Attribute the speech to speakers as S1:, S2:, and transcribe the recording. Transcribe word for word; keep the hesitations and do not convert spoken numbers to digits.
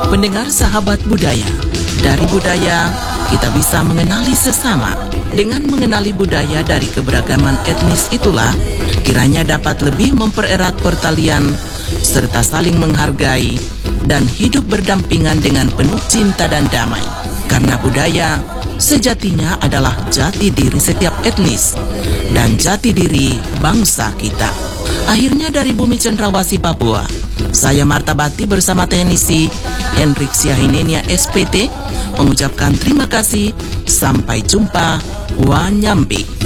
S1: Pendengar sahabat budaya, dari budaya kita bisa mengenali sesama. Dengan mengenali budaya dari keberagaman etnis itulah kiranya dapat lebih mempererat pertalian serta saling menghargai dan hidup berdampingan dengan penuh cinta dan damai. Karena budaya sejatinya adalah jati diri setiap etnis dan jati diri bangsa kita. Akhirnya dari Bumi Cendrawasih Papua, saya Marta Bakti bersama teknisi Hendrik Siahinenia S P T mengucapkan terima kasih. Sampai jumpa. Wanyambi.